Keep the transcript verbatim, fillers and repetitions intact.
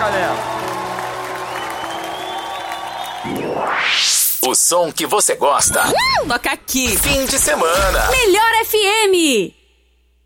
galera. O som que você gosta. Uh, toca aqui. Fim de semana. Melhor F M.